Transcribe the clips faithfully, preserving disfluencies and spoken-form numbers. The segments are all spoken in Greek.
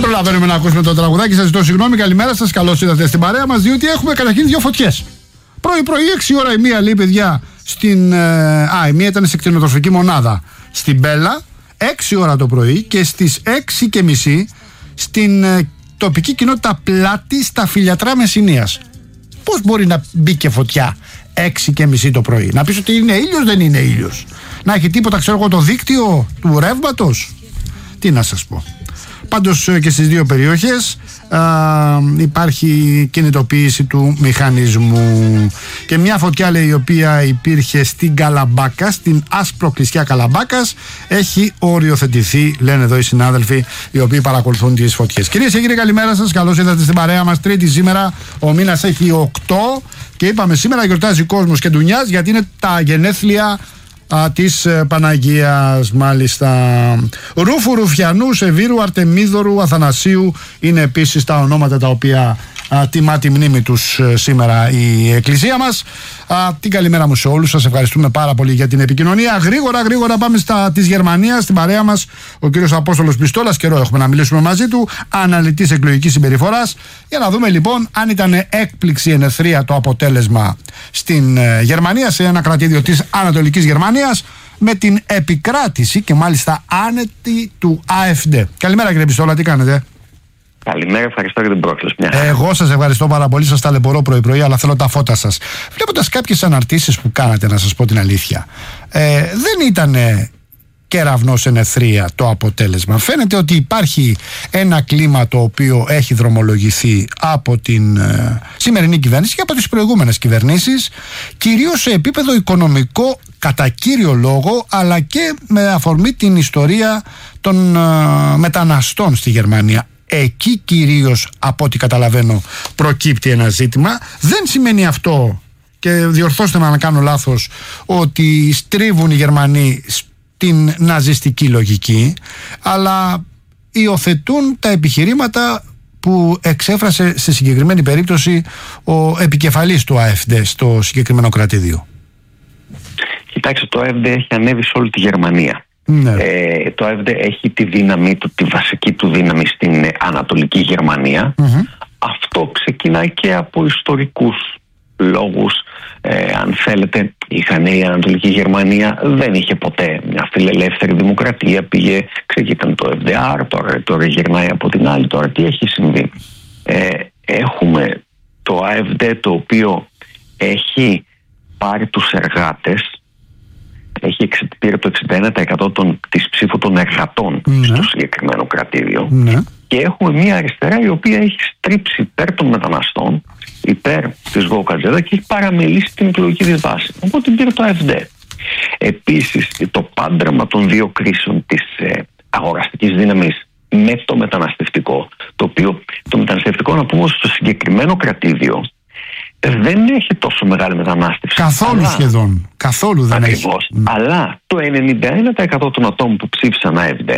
προλαβαίνουμε να ακούσουμε το τραγουδάκι. Σας ζητώ συγγνώμη, καλημέρα σας, καλώς ήρθατε στην παρέα μας, διότι έχουμε καταρχήν δύο φωτιές. Πρωί-πρωί, έξι ώρα η μία λέει, παιδιά, στην. Α, η μία ήταν σε κτηνοτροφική μονάδα στην Μπέλα, έξι ώρα το πρωί, και στις έξι και μισή στην ε, τοπική κοινότητα Πλάτη στα Φιλιατρά Μεσσηνίας. Πώς μπορεί να μπει και φωτιά έξι και μισή το πρωί? Να πεις ότι είναι ήλιος, δεν είναι ήλιος? Να έχει τίποτα, ξέρω εγώ, το δίκτυο του ρεύματος? Τι να σας πω. Πάντως και στις δύο περιοχές α, υπάρχει κινητοποίηση του μηχανισμού. Και μια φωτιά, λέει, η οποία υπήρχε στην Καλαμπάκα, στην Άσπρο-Κλεισιά Καλαμπάκας, έχει οριοθετηθεί, λένε εδώ οι συνάδελφοι οι οποίοι παρακολουθούν τις φωτιές. Κυρίες και κύριοι, καλημέρα σας, καλώς ήρθατε στην παρέα μας. Τρίτη σήμερα, ο μήνας έχει οκτώ και είπαμε σήμερα γιορτάζει κόσμος και ντουνιάς, γιατί είναι τα γενέθλια Α, της ε, Παναγίας, μάλιστα. Ρούφου, Ρουφιανού, Σεβίρου, Αρτεμίδωρου, Αθανασίου είναι επίσης τα ονόματα τα οποία α, τιμά τη μνήμη τους ε, σήμερα η Εκκλησία μας. Α, την καλημέρα μου σε όλους, σας ευχαριστούμε πάρα πολύ για την επικοινωνία. Γρήγορα, γρήγορα πάμε στα της Γερμανίας, στην παρέα μας ο κύριος Απόστολος Πιστόλας. Καιρό έχουμε να μιλήσουμε μαζί του, αναλυτής εκλογικής συμπεριφοράς, για να δούμε λοιπόν αν ήταν έκπληξη, ενεθρία το αποτέλεσμα στην ε, Γερμανία, σε ένα κρατήδιο της Ανατολικής Γερμανίας, με την επικράτηση και μάλιστα άνετη του AfD. Καλημέρα κύριε Πιστόλα, τι κάνετε? Καλημέρα, ευχαριστώ για την πρόσκληση. Εγώ σας ευχαριστώ πάρα πολύ, σας ταλαιπωρώ πρωί-πρωί, αλλά θέλω τα φώτα σας. Βλέποντας κάποιες αναρτήσεις που κάνατε, να σας πω την αλήθεια, ε, δεν ήταν κεραυνός εν αιθρία το αποτέλεσμα. Φαίνεται ότι υπάρχει ένα κλίμα το οποίο έχει δρομολογηθεί από την ε, σημερινή κυβέρνηση και από τις προηγούμενες κυβερνήσεις, κυρίως σε επίπεδο οικονομικό κατά κύριο λόγο, αλλά και με αφορμή την ιστορία των ε, μεταναστών στη Γερμανία. Εκεί κυρίως, από ό,τι καταλαβαίνω, προκύπτει ένα ζήτημα. Δεν σημαίνει αυτό, και διορθώστε με αν κάνω λάθος, ότι στρίβουν οι Γερμανοί στην ναζιστική λογική, αλλά υιοθετούν τα επιχειρήματα που εξέφρασε σε συγκεκριμένη περίπτωση ο επικεφαλής του AfD στο συγκεκριμένο κρατήδιο. Κοιτάξτε, το AfD έχει ανέβει σε όλη τη Γερμανία. Ναι. Ε, το AfD έχει τη δύναμη του, τη βασική του δύναμη στην Ανατολική Γερμανία. Mm-hmm. Αυτό ξεκινάει και από ιστορικούς λόγους. Ε, αν θέλετε, είχαν η Ανατολική Γερμανία, δεν είχε ποτέ μια φιλελεύθερη δημοκρατία. Πήγε, ξεκίνησε το εφ ντι αρ, τώρα, τώρα γυρνάει από την άλλη. Τώρα τι έχει συμβεί? Ε, έχουμε το AfD, το οποίο έχει πάρει τους εργάτες, έχει πήρε το εξήντα ένα τοις εκατό των, της ψήφου των εργατών, ναι, στο συγκεκριμένο κρατήδιο, ναι, και έχουμε μια αριστερά η οποία έχει στρίψει υπέρ των μεταναστών, υπέρ της Γοκατζέδα, και έχει παραμελήσει την εκλογική της βάση. Οπότε πήρε το AfD. Επίσης, το πάντρεμα των δύο κρίσεων της ε, αγοραστικής δύναμης με το μεταναστευτικό, το οποίο το μεταναστευτικό, να πούμε, στο συγκεκριμένο κρατήδιο δεν έχει τόσο μεγάλη μετανάστευση. Καθόλου, αλλά, σχεδόν. Καθόλου δεν ακριβώς, έχει. Αλλά το ενενήντα ένα τοις εκατό των ατόμων που ψήφισαν AfD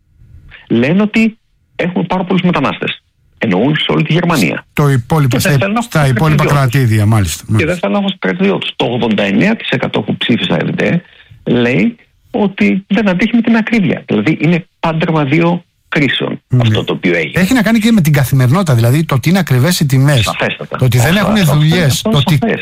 λένε ότι έχουμε πάρα πολλούς μετανάστες. Εννοούν σε όλη τη Γερμανία. Το υπόλοιπο, στα, στα υπόλοιπα κρατήδια, μάλιστα. Και δεν θέλουν να έχουν στο κρατήδιό τους. Το ογδόντα εννέα τοις εκατό που ψήφισε AfD λέει ότι δεν αντέχει με την ακρίβεια. Δηλαδή είναι πάντρεμα δύο κρίσεων, mm. αυτό το οποίο έγινε. Έχει να κάνει και με την καθημερινότητα, δηλαδή το ότι είναι ακριβές οι τιμές, το ότι δεν έχουν δουλειές, το ότι